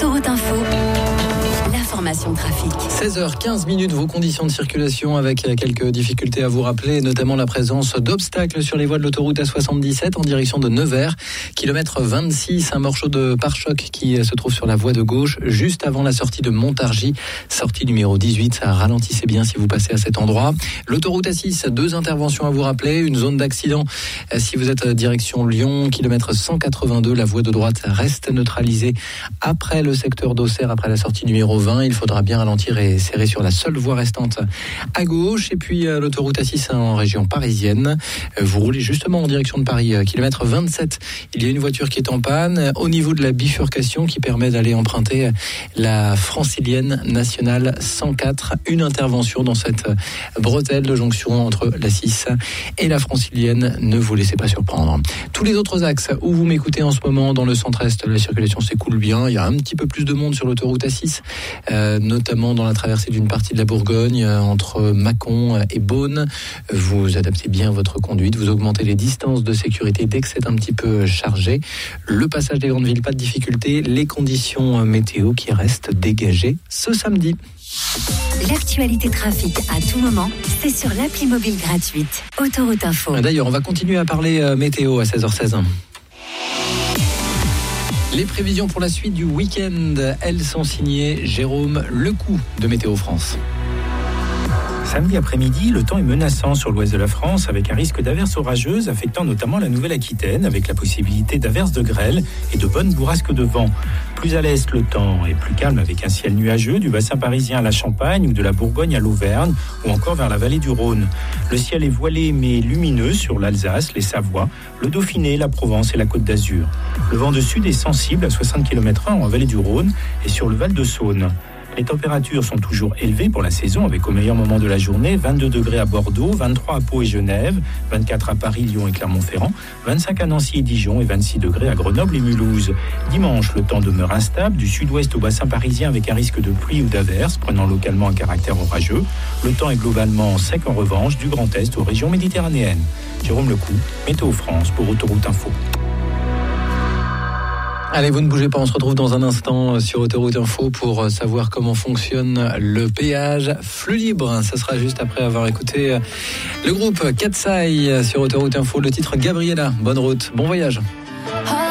Autoroute Info, l'information trafic. 16h15, vos conditions de circulation avec quelques difficultés à vous rappeler, notamment la présence d'obstacles sur les voies de l'autoroute A77 en direction de Nevers, kilomètre 26, un morceau de pare-choc qui se trouve sur la voie de gauche, juste avant la sortie de Montargis, sortie numéro 18, ça ralentissez bien si vous passez à cet endroit. L'autoroute A6, 2 interventions à vous rappeler, une zone d'accident si vous êtes direction Lyon, kilomètre 182, la voie de droite reste neutralisée après le secteur d'Auxerre, après la sortie numéro 20, il faudra bien ralentir et serrer sur la seule voie restante à gauche. Et puis l'autoroute A6 en région parisienne, vous roulez justement en direction de Paris, kilomètre 27, il y a une voiture qui est en panne au niveau de la bifurcation qui permet d'aller emprunter la francilienne nationale 104, une intervention dans cette bretelle de jonction entre la 6 et la francilienne, ne vous laissez pas surprendre. Tous les autres axes où vous m'écoutez en ce moment dans le centre-est, la circulation s'écoule bien, il y a un petit peu plus de monde sur l'autoroute A6, notamment dans la traversée d'une partie de la Bourgogne, entre Mâcon et Beaune. Vous adaptez bien votre conduite, vous augmentez les distances de sécurité dès que c'est un petit peu chargé. Le passage des grandes villes, pas de difficulté. Les conditions météo qui restent dégagées ce samedi. L'actualité trafic à tout moment, c'est sur l'appli mobile gratuite Autoroute Info. D'ailleurs, on va continuer à parler météo à 16h16. Les prévisions pour la suite du week-end, elles sont signées Jérôme Lecou de Météo France. Samedi après-midi, le temps est menaçant sur l'ouest de la France avec un risque d'averses orageuses affectant notamment la Nouvelle-Aquitaine avec la possibilité d'averses de grêle et de bonnes bourrasques de vent. Plus à l'est, le temps est plus calme avec un ciel nuageux du bassin parisien à la Champagne ou de la Bourgogne à l'Auvergne ou encore vers la vallée du Rhône. Le ciel est voilé mais lumineux sur l'Alsace, les Savoies, le Dauphiné, la Provence et la Côte d'Azur. Le vent de sud est sensible à 60 km/h en vallée du Rhône et sur le Val de Saône. Les températures sont toujours élevées pour la saison avec au meilleur moment de la journée 22 degrés à Bordeaux, 23 à Pau et Genève, 24 à Paris, Lyon et Clermont-Ferrand, 25 à Nancy et Dijon et 26 degrés à Grenoble et Mulhouse. Dimanche, le temps demeure instable du sud-ouest au bassin parisien avec un risque de pluie ou d'averse prenant localement un caractère orageux. Le temps est globalement sec en revanche du Grand Est aux régions méditerranéennes. Jérôme Lecou, Météo France pour Autoroute Info. Allez, vous ne bougez pas, on se retrouve dans un instant sur Autoroute Info pour savoir comment fonctionne le péage flux libre. Ça sera juste après avoir écouté le groupe Katsai sur Autoroute Info, le titre Gabriella. Bonne route, bon voyage.